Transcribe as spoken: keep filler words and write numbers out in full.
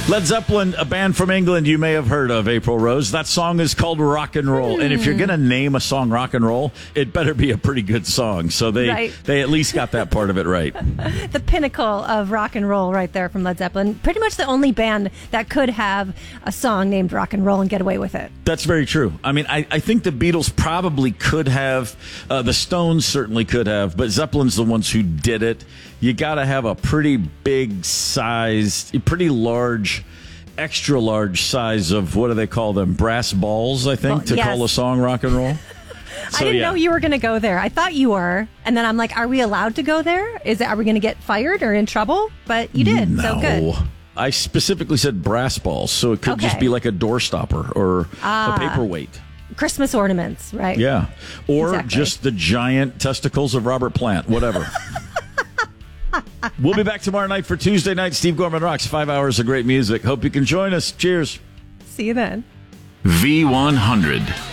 Led Zeppelin, a band from England you may have heard of, April Rose. That song is called Rock and Roll. Mm. And if you're going to name a song Rock and Roll, it better be a pretty good song. So they, right. they at least got that part of it right. The pinnacle of rock and roll right there from Led Zeppelin. Pretty much the only band that could have a song named Rock and Roll and get away with it. That's very true. I mean, I, I think the Beatles probably could have. Uh, the Stones certainly could have. But Zeppelin's the ones who did it. You got to have a pretty big size, pretty large, extra large size of, what do they call them? Brass balls, I think, well, to yes. call a song rock and roll. So, I didn't yeah. know you were going to go there. I thought you were. And then I'm like, are we allowed to go there? Is it, are we going to get fired or in trouble? But you did. No. So good. I specifically said brass balls, so it could okay. just be like a door stopper or ah. a paperweight. Christmas ornaments, right? Yeah. Or exactly. just the giant testicles of Robert Plant, whatever. We'll be back tomorrow night for Tuesday night. Steve Gorman Rocks, five hours of great music. Hope you can join us. Cheers. See you then. V one hundred.